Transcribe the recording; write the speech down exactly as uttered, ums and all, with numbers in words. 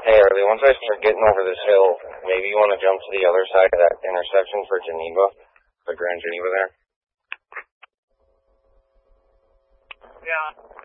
Hey, Arlie, once I start getting over this hill, maybe you want to jump to the other side of that intersection for Geneva, the Grand Geneva there? Yeah.